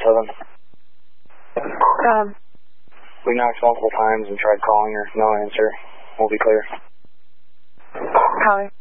7. We knocked multiple times and tried calling her. No answer. We'll be clear. Calling.